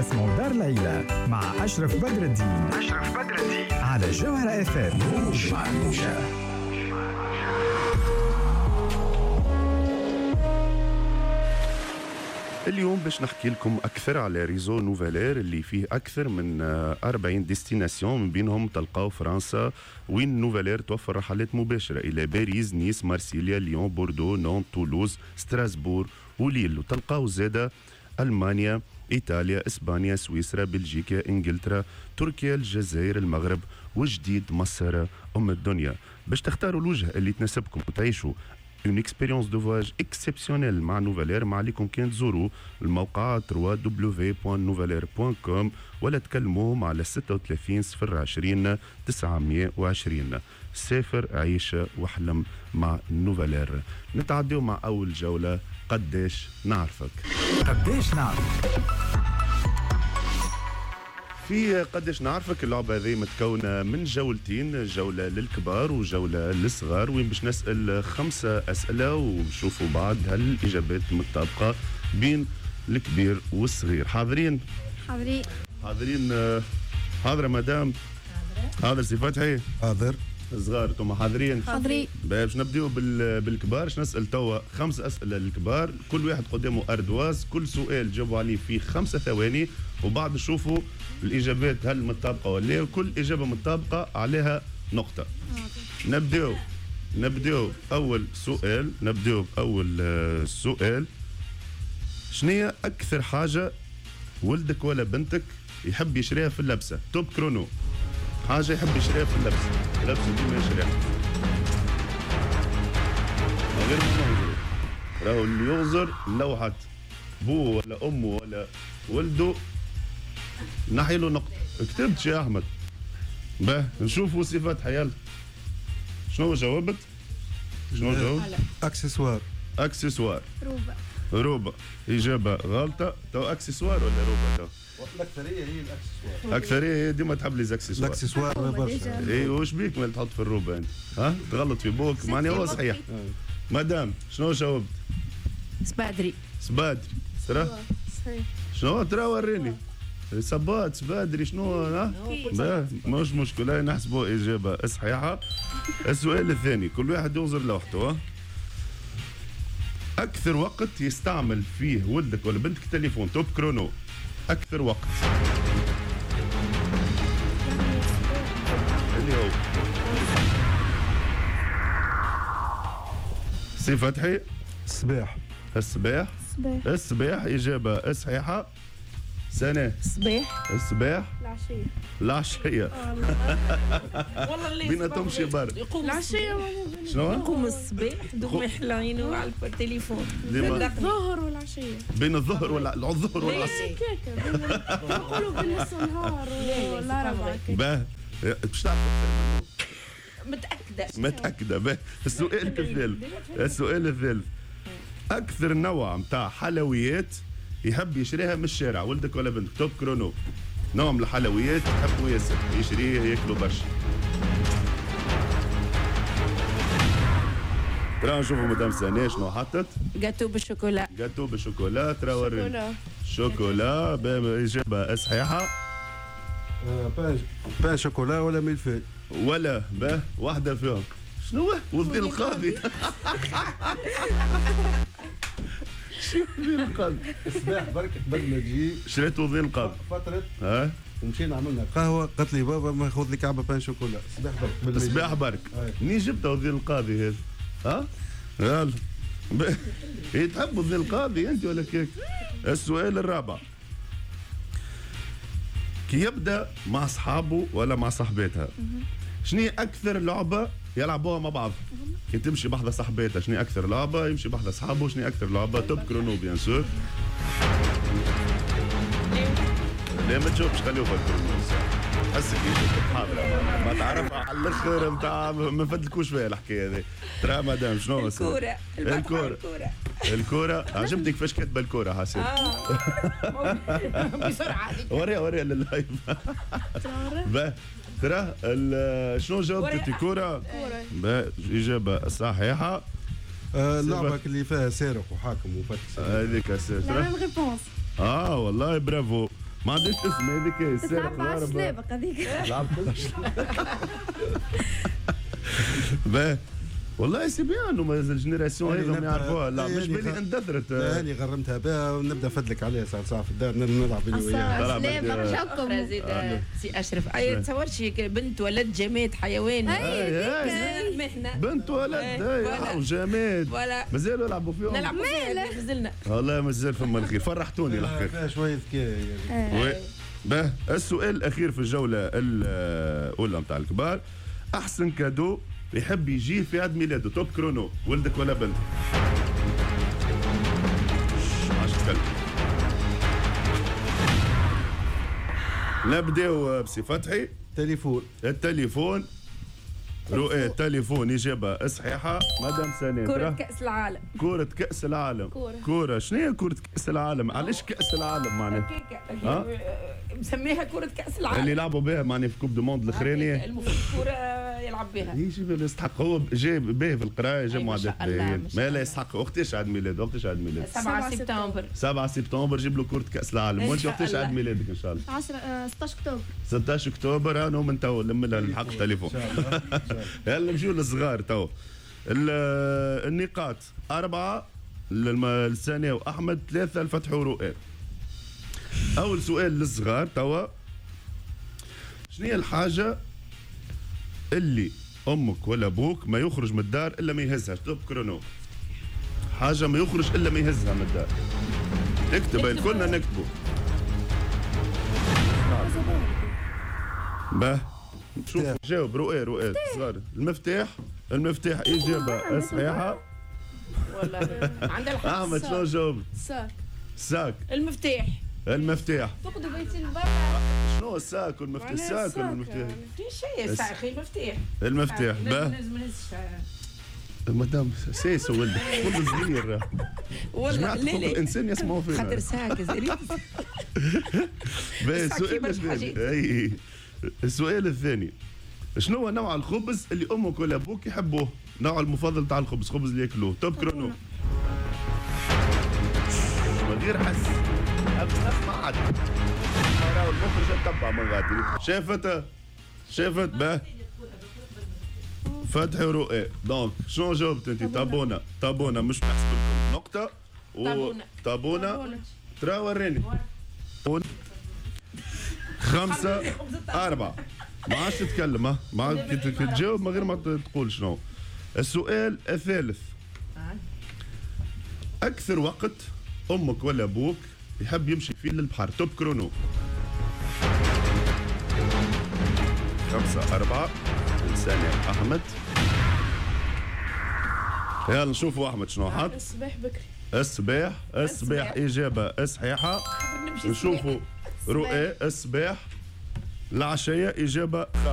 كلاسمون دار العيلة مع أشرف بدر الدين على جوهرة اف ام. اليوم باش نحكي لكم أكثر على ريزو نوفالير اللي فيه أكثر من 40 ديستيناسيون، من بينهم تلقاو فرنسا وين نوفالير توفر رحلات مباشرة إلى باريس، نيس، مارسيليا، ليون، بوردو، نونت، تولوز، ستراسبور وليل. وتلقاو زادة ألمانيا، إيطاليا، إسبانيا، سويسرا، بلجيكا، إنجلترا، تركيا، الجزائر، المغرب وجديد مصر أم الدنيا. باش تختاروا الوجهة اللي تناسبكم وتعيشوا une expérience de voyage exceptionnelle مع نوفالير، ما عليكم كان تزوروا الموقع www.nouvelair.com ولا تكلموهم على 36 020 920. سافر، عيش واحلم مع نوفالير. نتعديو مع أول جولة. قداش نعرفك؟ في قداش نعرفك اللعبة هذه متكونة من جولتين، جولة للكبار وجولة للصغار، وين باش نسأل 5 أسئلة ونشوفوا بعض هل الإجابات متطابقة بين الكبير والصغير. حاضرين؟ حاضرة مدام؟ حاضر سي فتحي؟ حاضر. صغار انتم حاضرين؟ باش نبداو بالكبار. باش نسأل توا 5 أسئلة للكبار، كل واحد قدامه أردواز، كل سؤال جاوبوا عليه في 5 ثواني، وبعد نشوفوا الإجابات هل متطابقة ولا لا، وكل إجابة متطابقة عليها نقطة. نبداو أول سؤال. شنية أكثر حاجة ولدك ولا بنتك يحب يشريها في اللبسة؟ توب كرونو. حاجة يحب يشريها في اللبسة ديما يشريها. غير مش نغزر، راهو اللي يغزر لوحة بوه ولا أمه ولا ولده نحي له نقطة. كتبت يا أحمد؟ باه نشوفوا صفات حيال. شنو جاوبت؟ اكسسوار. روبا. إجابة غلطة. تو اكسسوار ولا روبا؟ تو الأكثرية هي الأكسسوار. الأكثرية هي ديما تحب لي زاكسسوار. الأكسسوار برشا. إيه وش بيك ما تحط في الروبا أنت؟ ها؟ تغلط في بوك معني هو صحيح. مدام شنو جاوبت؟ سبادري. ترى؟ صحيح. شنو ترى وريني؟ صبات سبادري شنو؟ ها؟ مش مشكلة نحسبوا إجابة صحيحة. السؤال الثاني، كل واحد ينظر لوحده. أكثر وقت يستعمل فيه ولدك ولا بنتك التليفون؟ توب كرونو. أكثر وقت اللي هو سي فتحي؟ الصباح. إجابة صحيحة. سنة الصباح. العشية. والله اللي بينا تمشي برا العشية. شنو؟ يقوم الصباح دوم يحلينوا على التليفون. الظهر والعشية. بين الظهر والعصر. يقولوا بالنص النهار والأربعة. باه باش تعرف متأكدة. باه. السؤال الثالث، أكثر نوع متاع حلويات يحب يشريها من الشارع ولدك ولا بنتك؟ توب كرونو. نوع من الحلويات يحبوا ياسر يشريه ياكلوا برشا. ترى نشوفوا مدام سناء شنو حطت؟ جاتو بالشوكولا. ترى وريني. شوكولا. إجابة صحيحة. بان شوكولا ولا ميلفي ولا باه واحدة فيهم. شنو وذي القاضي؟ شو وذي القاضي؟ الصباح برك قبل ما تجي شريت وذي القاضي فترة ومشينا عملنا قهوة، قالت لي بابا ما خذ لي كعبة بان شوكولا. الصباح برك منين جبتها وذي القاضي هذا؟ يلا تحب وذي القاضي انت ولا كيك؟ السؤال الرابع، كي يبدا مع اصحابه ولا مع صاحباتها شنو اكثر لعبه يلعبوها مع بعض؟ كي تمشي بحذا صاحباتها شنو اكثر لعبه؟ يمشي بحذا اصحابه شنو اكثر لعبه؟ توب كرونو بيان سور. لا ما تجاوبش خليه في الكرونو. حسك حاضر ما تعرفها على الاخر نتاع ما فدلكوش فيها الحكايه هذه. ترى مدام شنو الكوره عجبتك كيفاش كاتبه الكوره حسين؟ بسرعه وريها لللايف. ترى شنو جاوبت كوره؟ اجابه صحيحه. اللعبه اللي فيها سارق وحاكم وفتش هذيك لا ريبونس. والله برافو. ما عنديش اسم هذيك السارق تلعب على الهرب. السلابق هذيك. لعبت باهي والله سي بيان انه مازال الجينيراسيون هذوم يعرفوها. لا مش بالي اندثرت. هاني غرمتها بها ونبدا فدلك عليها ساعه في الدار نلعب انا وياها. السلامة رجعكم. زيد سي اشرف اي تصورش بنت ولد جماد حيوان محنه بنت ولد وجماد ولا مازالوا يلعبوا فيهم. نلعبوا فيها مازلنا والله مازال فما الخير فرحتوني الحقيقه. فيها شويه ذكاء يعني. باه السؤال الاخير في الجوله الاولى نتاع الكبار. احسن كادو يحب يجيه في عيد ميلاده توب كرونو ولدك ولا بنتك؟ عاش تكلم. نبداو بسي فتحي. تليفون. التليفون رؤية تليفون إجابة صحيحة. مدام سناء كرة كأس العالم. كرة كأس العالم. كرة شنو هي كرة كأس العالم؟ علاش كأس العالم معناها؟ مسميها كرة كأس العالم اللي لعبوا بها معناها في كوب دو موند الأخرانية. المفروض كرة يلعب بها. يجي يستحق هو جاب به في القراية جاب معدات باهيين. ما لا يستحق. وقتاش عيد ميلاد؟ وقتاش عيد ميلاد؟ 7 سبتمبر. 7 سبتمبر جيب له كرة كأس العالم. وانت وقتاش عيد ميلادك إن شاء الله؟ 16 اكتوبر. 16 اكتوبر. انا من تو لما نلحق التليفون. يلا نمشيو للصغار تو. النقاط 4 للسنة وأحمد، 3 الفتح ورؤى. أول سؤال للصغار توا. شنو هي الحاجة اللي أمك ولا أبوك ما يخرج من الدار إلا ما يهزها؟ توب كرونو. حاجة ما يخرج إلا ما يهزها من الدار. اكتب كلنا نكتبوا. باه شوف جاوب رؤى صغار. المفتاح إجابة صحيحة. والله عندها الحق. أحمد شلون جاوب؟ ساك. المفتاح. فقدوا بيت البر. شنو الساك والمفتاح؟ الساك والمفتاح. في شيء ساخي مفتاح. المفتاح باه. لازم نهزش. مدام سيسو ولد صغير. والله جماعة لا لا الإنسان يسمعوا فينا. خاطر ساك زريت. السؤال الثاني. السؤال الثاني. شنو هو نوع الخبز اللي امك ولا ابوك يحبوه؟ نوع المفضل تاع الخبز، خبز اللي ياكلوه. توب كرونو. من غير حس. اسمع عاد. راهو المخرج تبع من غادي. شافت باه. فتحي ورؤى. دونك شنو جاوبت انت؟ طابونه مش نحسب لكم نقطة. طابونه ترى وريني. 5 4 ما عادش تتكلم. ما عاد تجاوب من غير ما تقول شنو. السؤال الثالث. أكثر وقت أمك ولا أبوك يحب يمشي فيه للبحر؟ توب كرونو. 5 4 ثانية أحمد. يلا نشوفوا أحمد شنو حط. الصباح بكري. الصباح إجابة صحيحة. نشوفوا رؤى الصباح. العشية إجابة